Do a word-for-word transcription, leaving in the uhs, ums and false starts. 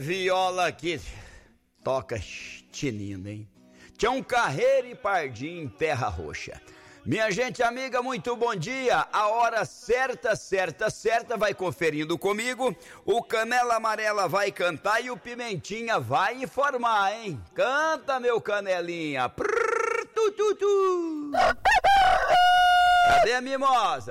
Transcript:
viola que toca tinino, hein? Tião Carreiro e Pardinho, Terra Roxa. Minha gente amiga, muito bom dia. A hora certa, certa, certa vai conferindo comigo. O Canela Amarela vai cantar e o Pimentinha vai informar, hein? Canta, meu Canelinha. Prrr, tu, tu, tu. Cadê a mimosa?